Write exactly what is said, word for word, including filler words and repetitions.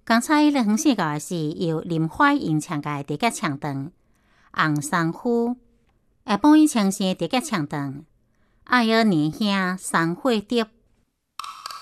刚才咧黄世教的是由林怀英唱嘅地脚唱段，红山夫下晡伊唱声地脚唱段，爱儿年兄送火碟。